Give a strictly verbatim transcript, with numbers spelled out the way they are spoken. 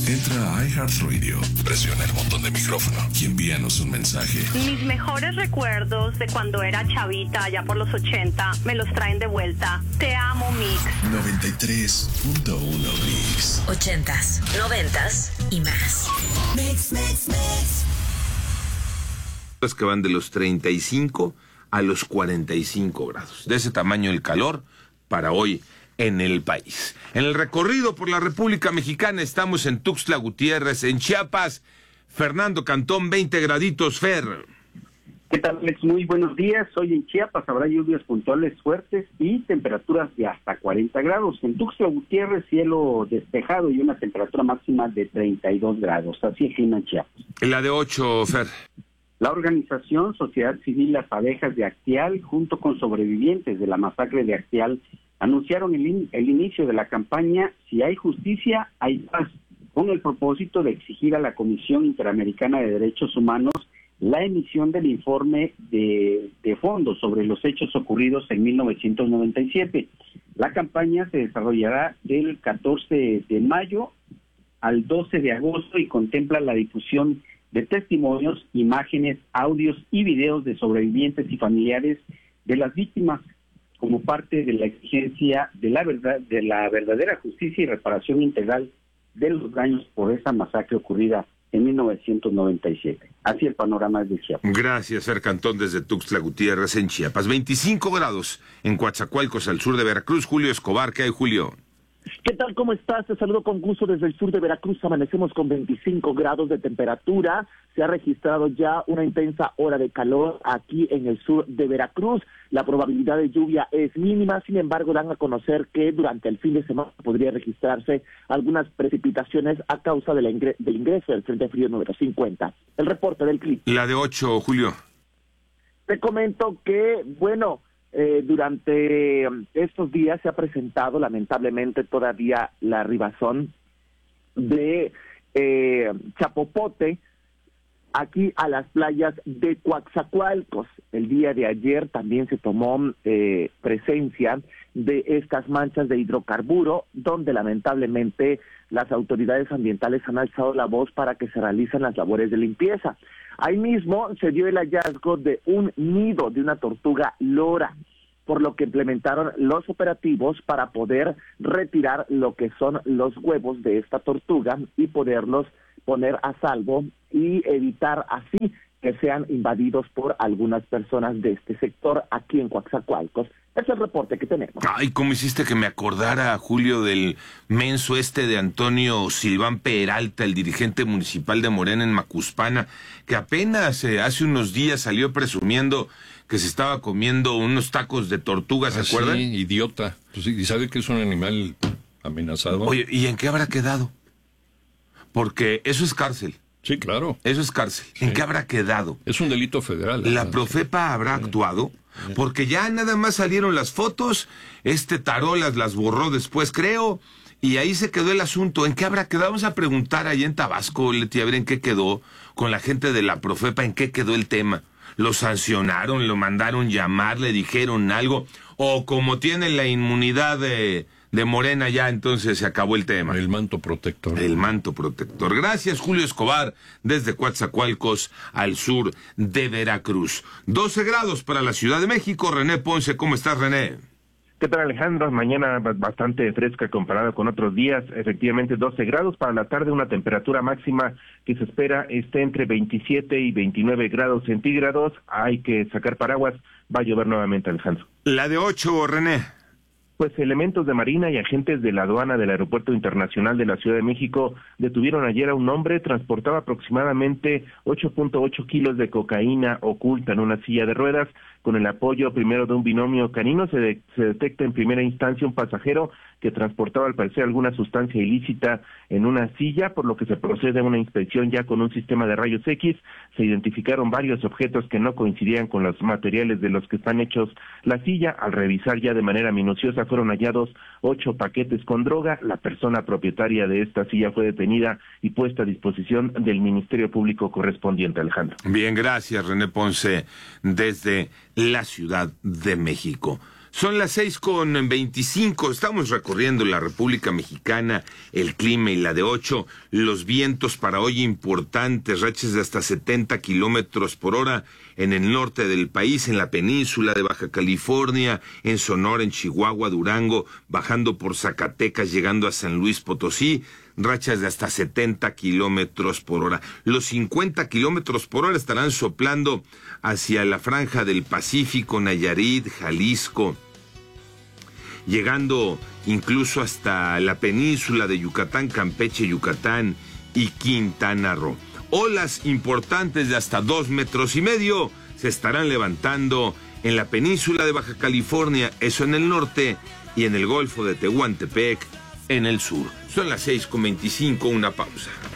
Entra a iHeartRadio, presiona el botón de micrófono y envíanos un mensaje. Mis mejores recuerdos de cuando era chavita, allá por los ochenta, me los traen de vuelta. Te amo, Mix. noventa y tres punto uno Mix. Ochentas, noventas y más. Mix, mix, mix. Los que van de los treinta y cinco a los cuarenta y cinco grados. De ese tamaño el calor para hoy en el país. En el recorrido por la República Mexicana estamos en Tuxtla Gutiérrez, en Chiapas. Fernando Cantón, veinte graditos, Fer. ¿Qué tal, Alex? Muy buenos días. Hoy en Chiapas habrá lluvias puntuales fuertes y temperaturas de hasta cuarenta grados. En Tuxtla Gutiérrez, cielo despejado y una temperatura máxima de treinta y dos grados. Así el clima en Chiapas. La de ocho, Fer. La organización Sociedad Civil Las Abejas de Acteal, junto con sobrevivientes de la masacre de Acteal, anunciaron el, in, el inicio de la campaña Si hay justicia, hay paz, con el propósito de exigir a la Comisión Interamericana de Derechos Humanos la emisión del informe de, de fondo sobre los hechos ocurridos en mil novecientos noventa y siete. La campaña se desarrollará del catorce de mayo al doce de agosto y contempla la difusión de testimonios, imágenes, audios y videos de sobrevivientes y familiares de las víctimas, como parte de la exigencia de la verdad, de la verdadera justicia y reparación integral de los daños por esa masacre ocurrida en mil novecientos noventa y siete. Así el panorama de Chiapas. Gracias, Fer Cantón, desde Tuxtla Gutiérrez, en Chiapas. veinticinco grados en Coatzacoalcos, al sur de Veracruz. Julio Escobar, ¿qué hay, Julio? ¿Qué tal? ¿Cómo estás? Te saludo con gusto desde el sur de Veracruz. Amanecemos con veinticinco grados de temperatura. Se ha registrado ya una intensa hora de calor aquí en el sur de Veracruz. La probabilidad de lluvia es mínima, sin embargo, dan a conocer que durante el fin de semana podría registrarse algunas precipitaciones a causa de la ingre- del ingreso del Frente Frío número cincuenta. El reporte del clima. La de ocho, Julio. Te comento que, bueno... Eh, durante estos días se ha presentado lamentablemente todavía la arribazón de eh, Chapopote aquí a las playas de Coatzacoalcos. El día de ayer también se tomó eh, presencia de estas manchas de hidrocarburo, donde lamentablemente las autoridades ambientales han alzado la voz para que se realicen las labores de limpieza. Ahí mismo se dio el hallazgo de un nido de una tortuga lora, por lo que implementaron los operativos para poder retirar lo que son los huevos de esta tortuga y poderlos poner a salvo y evitar así que sean invadidos por algunas personas de este sector aquí en Coatzacoalcos. Es el reporte que tenemos. Ay, ¿cómo hiciste que me acordara, Julio, del menso este de Antonio Silván Peralta, el dirigente municipal de Morena en Macuspana, que apenas eh, hace unos días salió presumiendo que se estaba comiendo unos tacos de tortuga, ¿se ah, acuerdan? Sí, idiota. Pues, y sabe que es un animal amenazado. Oye, ¿y en qué habrá quedado? Porque eso es cárcel. Sí, claro. Eso es cárcel. Sí. ¿En qué habrá quedado? Es un delito federal. ¿La Profepa habrá sí. actuado? Porque ya nada más salieron las fotos, este Tarolas las borró después, creo, y ahí se quedó el asunto. ¿En qué habrá quedado? Vamos a preguntar allá en Tabasco, Leti, a ver en qué quedó, con la gente de la Profepa, en qué quedó el tema. ¿Lo sancionaron, lo mandaron llamar, le dijeron algo? O como tienen la inmunidad de, de Morena ya, entonces se acabó el tema. El manto protector. El manto protector. Gracias, Julio Escobar, desde Coatzacoalcos, al sur de Veracruz. doce grados para la Ciudad de México. René Ponce, ¿cómo estás, René? ¿Qué tal, Alejandro? Mañana bastante fresca comparado con otros días, efectivamente doce grados. Para la tarde una temperatura máxima que se espera esté entre veintisiete y veintinueve grados centígrados. Hay que sacar paraguas, va a llover nuevamente, Alejandro. La de ocho, René. Pues elementos de Marina y agentes de la aduana del Aeropuerto Internacional de la Ciudad de México detuvieron ayer a un hombre, transportaba aproximadamente ocho punto ocho kilos de cocaína oculta en una silla de ruedas. Con el apoyo primero de un binomio canino, se, de, se detecta en primera instancia un pasajero que transportaba al parecer alguna sustancia ilícita en una silla, por lo que se procede a una inspección ya con un sistema de rayos X. Se identificaron varios objetos que no coincidían con los materiales de los que están hechos la silla. Al revisar ya de manera minuciosa fueron hallados ocho paquetes con droga. La persona propietaria de esta silla fue detenida y puesta a disposición del Ministerio Público correspondiente, Alejandro. Bien, gracias, René Ponce, desde la Ciudad de México. Son las seis con veinticinco, estamos recorriendo la República Mexicana, el clima y la de ocho, los vientos para hoy importantes, rachas de hasta setenta kilómetros por hora en el norte del país, en la península de Baja California, en Sonora, en Chihuahua, Durango, bajando por Zacatecas, llegando a San Luis Potosí, rachas de hasta setenta kilómetros por hora. Los cincuenta kilómetros por hora estarán soplando hacia la franja del Pacífico, Nayarit, Jalisco, llegando incluso hasta la península de Yucatán, Campeche, Yucatán y Quintana Roo. Olas importantes de hasta dos metros y medio se estarán levantando en la península de Baja California, eso en el norte, y en el Golfo de Tehuantepec, en el sur. Son las seis con veinticinco, una pausa.